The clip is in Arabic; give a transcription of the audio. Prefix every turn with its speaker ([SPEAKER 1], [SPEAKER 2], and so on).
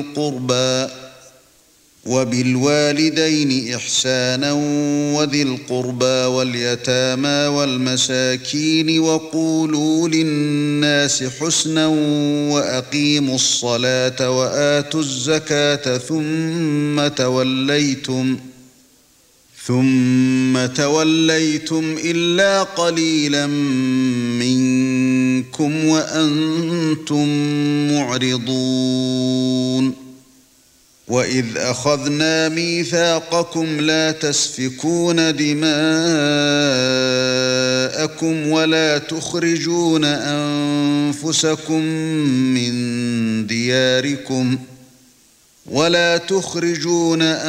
[SPEAKER 1] القربى وبالوالدين إحسانا وذي القربى واليتامى والمساكين وقولوا للناس حسنا وأقيموا الصلاة وآتوا الزكاة ثم توليتم إلا قليلا منكم وأنتم معرضون وَإِذْ أَخَذْنَا مِيثَاقَكُمْ لَا تَسْفِكُونَ دِمَاءَكُمْ وَلَا تُخْرِجُونَ أَنفُسَكُم مِّن دِيَارِكُمْ